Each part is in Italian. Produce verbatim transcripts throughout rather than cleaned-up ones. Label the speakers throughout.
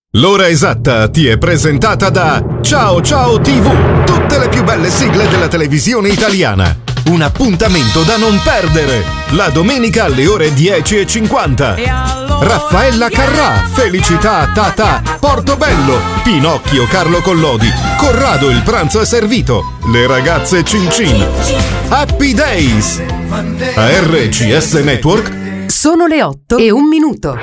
Speaker 1: L'ora esatta ti è presentata da Ciao Ciao tivù, tutte le più belle sigle della televisione italiana. Un appuntamento da non perdere, la domenica alle ore dieci e cinquanta. Raffaella Carrà, Felicità Tata, Portobello, Pinocchio Carlo Collodi, Corrado il pranzo è servito, le ragazze Cin Cin. Happy Days! A R C S Network.
Speaker 2: Sono le otto e un minuto.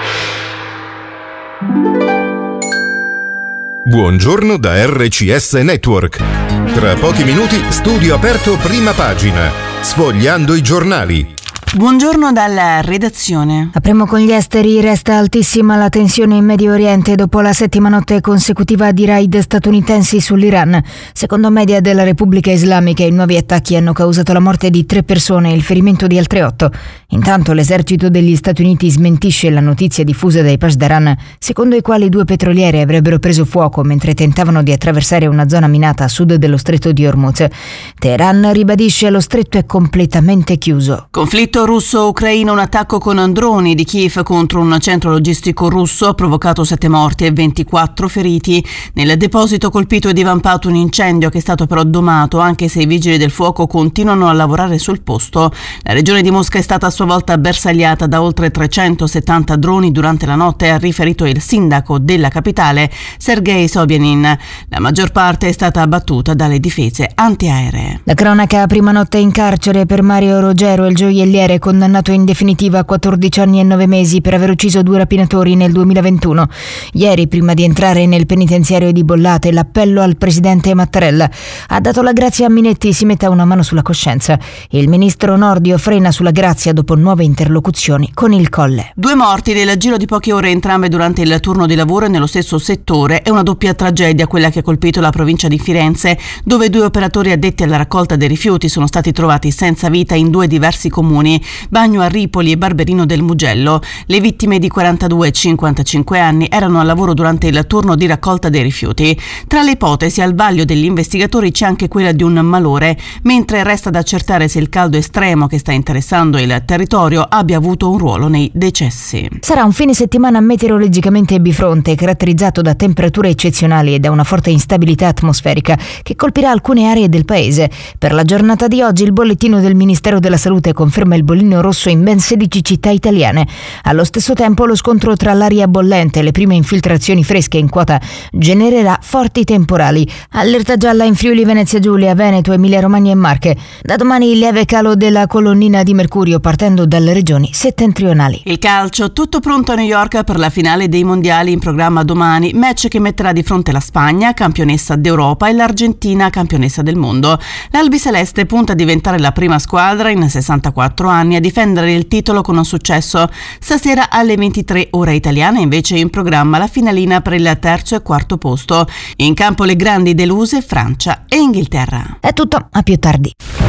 Speaker 1: Buongiorno da R C S Network. Tra pochi minuti studio aperto prima pagina, sfogliando i giornali.
Speaker 3: Buongiorno dalla redazione.
Speaker 4: Apriamo con gli esteri. Resta altissima la tensione in Medio Oriente dopo la settima notte consecutiva di raid statunitensi sull'Iran. Secondo media della Repubblica Islamica, i nuovi attacchi hanno causato la morte di tre persone e il ferimento di altre otto. Intanto l'esercito degli Stati Uniti smentisce la notizia diffusa dai Pashdaran, secondo i quali due petroliere avrebbero preso fuoco mentre tentavano di attraversare una zona minata a sud dello stretto di Hormuz. Teheran ribadisce lo stretto è completamente chiuso.
Speaker 3: Conflitto russo-ucraino, un attacco con droni di Kiev contro un centro logistico russo ha provocato sette morti e ventiquattro feriti. Nel deposito colpito è divampato un incendio che è stato però domato, anche se i vigili del fuoco continuano a lavorare sul posto. La regione di Mosca è stata a sua volta bersagliata da oltre trecentosettanta droni durante la notte, ha riferito il sindaco della capitale, Sergei Sobyanin. La maggior parte è stata abbattuta dalle difese antiaeree.
Speaker 4: La cronaca: prima notte in carcere per Mario Rogero, il gioielliere condannato in definitiva a quattordici anni e nove mesi per aver ucciso due rapinatori nel duemilaventuno. Ieri, prima di entrare nel penitenziario di Bollate, l'appello al presidente Mattarella ha dato la grazia a Minetti. Si metta una mano sulla coscienza. Il ministro Nordio frena sulla grazia dopo nuove interlocuzioni con il Colle.
Speaker 3: Due morti nel giro di poche ore, entrambe durante il turno di lavoro e nello stesso settore. È una doppia tragedia quella che ha colpito la provincia di Firenze, dove due operatori addetti alla raccolta dei rifiuti sono stati trovati senza vita in due diversi comuni, Bagno a Ripoli e Barberino del Mugello. Le vittime, di quarantadue e cinquantacinque anni, erano al lavoro durante il turno di raccolta dei rifiuti. Tra le ipotesi al vaglio degli investigatori c'è anche quella di un malore, mentre resta da accertare se il caldo estremo che sta interessando il territorio abbia avuto un ruolo nei decessi.
Speaker 4: Sarà un fine settimana meteorologicamente bifronte, caratterizzato da temperature eccezionali e da una forte instabilità atmosferica che colpirà alcune aree del paese. Per la giornata di oggi il bollettino del Ministero della Salute conferma il bollino rosso in ben sedici città italiane. Allo stesso tempo lo scontro tra l'aria bollente e le prime infiltrazioni fresche in quota genererà forti temporali. Allerta gialla in Friuli, Venezia Giulia, Veneto, Emilia Romagna e Marche. Da domani il lieve calo della colonnina di mercurio partendo dalle regioni settentrionali.
Speaker 3: Il calcio: tutto pronto a New York per la finale dei mondiali in programma domani, match che metterà di fronte la Spagna, campionessa d'Europa, e l'Argentina, campionessa del mondo. L'Albiceleste punta a diventare la prima squadra in sessantaquattro anni a difendere il titolo con un successo. Stasera alle ventitré ora italiana invece in programma la finalina per il terzo e quarto posto. In campo le grandi deluse Francia e Inghilterra.
Speaker 4: È tutto, a più tardi.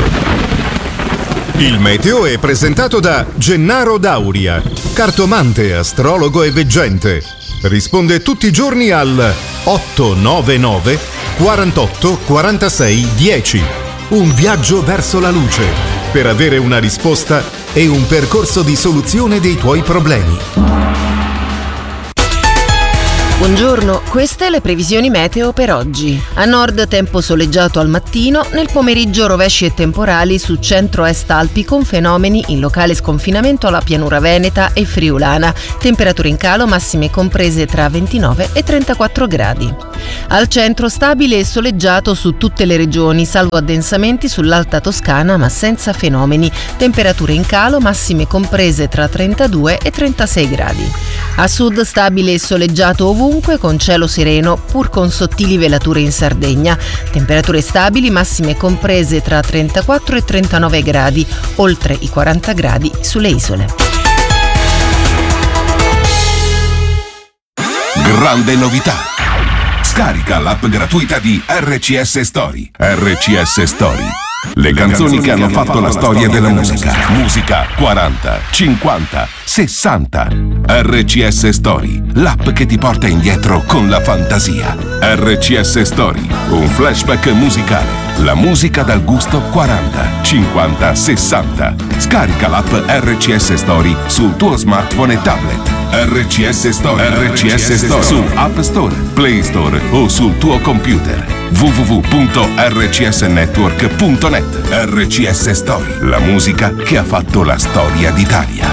Speaker 1: Il meteo è presentato da Gennaro Dauria, cartomante, astrologo e veggente. Risponde tutti i giorni al otto nove nove quarantotto quarantasei dieci. Un viaggio verso la luce per avere una risposta e un percorso di soluzione dei tuoi problemi.
Speaker 2: Buongiorno, queste le previsioni meteo per oggi. A nord tempo soleggiato al mattino, nel pomeriggio rovesci e temporali su centro-est Alpi con fenomeni in locale sconfinamento alla pianura veneta e friulana. Temperature in calo, massime comprese tra ventinove e trentaquattro gradi. Al centro stabile e soleggiato su tutte le regioni, salvo addensamenti sull'Alta Toscana ma senza fenomeni. Temperature in calo, massime comprese tra trentadue e trentasei gradi. A sud stabile e soleggiato ovunque con cielo sereno, pur con sottili velature in Sardegna. Temperature stabili, massime comprese tra trentaquattro e trentanove gradi, oltre i quaranta gradi sulle isole.
Speaker 5: Grande novità! Scarica l'app gratuita di R C S Story. R C S Story. Le canzoni che hanno fatto la storia della musica. Musica quaranta, cinquanta, sessanta. R C S Story, l'app che ti porta indietro con la fantasia. R C S Story, un flashback musicale. La musica dal gusto quaranta, cinquanta, sessanta. Scarica l'app R C S Story sul tuo smartphone e tablet. R C S Story, R C S Story su App Store, Play Store o sul tuo computer. w w w punto r c s network punto net. R C S Story, la musica che ha fatto la storia d'Italia.